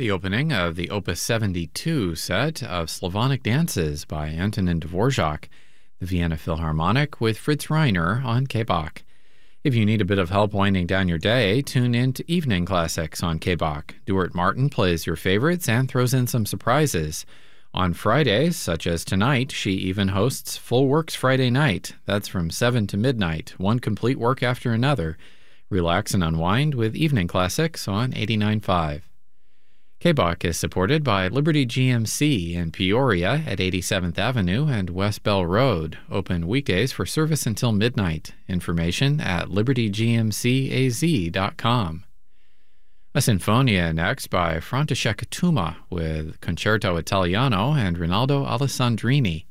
The opening of the Opus 72 set of Slavonic dances by Antonin Dvorak, the Vienna Philharmonic with Fritz Reiner on KBach. If you need a bit of help winding down your day, tune in to Evening Classics on KBach. Duart Martin plays your favorites and throws in some surprises. On Fridays, such as tonight, she even hosts Full Works Friday Night. That's from 7 to midnight, one complete work after another. Relax and unwind with Evening Classics on 89.5. KBach is supported by Liberty GMC in Peoria at 87th Avenue and West Bell Road. Open weekdays for service until midnight. Information at libertygmcaz.com. A Sinfonia next by František Tuma with Concerto Italiano and Rinaldo Alessandrini.